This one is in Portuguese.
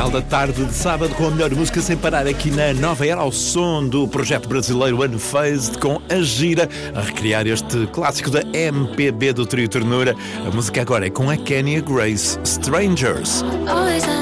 Final da tarde de sábado com a melhor música sem parar aqui na Nova Era, ao som do projeto brasileiro Unfazed, com a gira a recriar este clássico da MPB do trio Ternura. A música agora é com a Kenya Grace, Strangers.